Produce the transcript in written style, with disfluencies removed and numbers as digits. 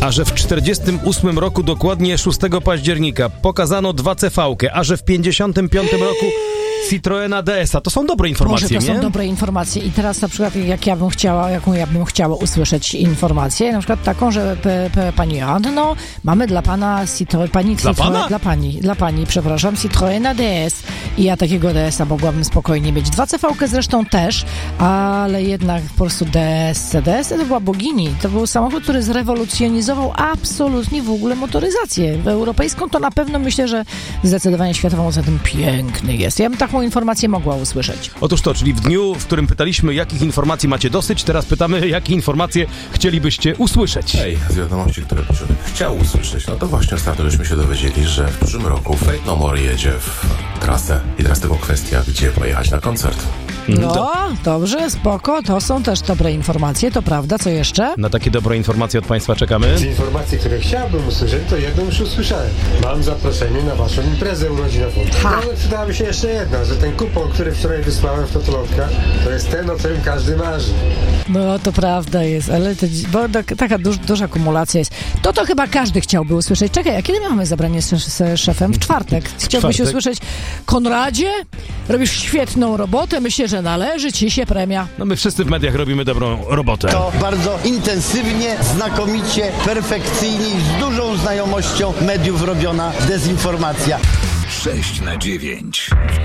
A że w 48 roku, dokładnie 6 października, pokazano 2 CV-kę, a że w 55 roku Citroena DS-a. To są dobre informacje, Boże, to nie? są dobre informacje. I teraz na przykład jaką ja bym chciała usłyszeć informację, na przykład taką, że pani Joanno, mamy dla pana dla pani, przepraszam, Citroena DS. I ja takiego DS-a mogłabym spokojnie mieć. 2 CV-kę zresztą też, ale jednak po prostu DS to była bogini. To był samochód, który zrewolucjonizował absolutnie w ogóle motoryzację. Europejską to na pewno myślę, że zdecydowanie światową, za tym piękny jest. Ja bym taką informację mogła usłyszeć. Otóż to, czyli w dniu, w którym pytaliśmy, jakich informacji macie dosyć, teraz pytamy, jakie informacje chcielibyście usłyszeć. Hej, z wiadomości, które człowiek chciał usłyszeć, no to właśnie ostatnio żeśmy się dowiedzieli, że w przyszłym roku Faith No More jedzie w trasę. I teraz tylko kwestia, gdzie pojechać na koncert. No, dobrze, spoko, to są też dobre informacje, to prawda, co jeszcze? Na takie dobre informacje od Państwa czekamy. Z informacji, które chciałbym usłyszeć, to jedną już usłyszałem. Mam zaproszenie na waszą imprezę urodzinową. Ale przydałaby się jeszcze jedna, że ten kupon, który wczoraj wysłałem w Totolotka, to jest ten, o którym każdy marzy. No, to prawda jest, ale taka duża akumulacja jest. To chyba każdy chciałby usłyszeć. Czekaj, a kiedy mamy zabranie z szefem? W czwartek. Chciałbyś usłyszeć: Konradzie, robisz świetną robotę, myślę, że należy ci się premia. No my wszyscy w mediach robimy dobrą robotę. To bardzo intensywnie, znakomicie, perfekcyjnie i z dużą znajomością mediów robiona dezinformacja. 6/9.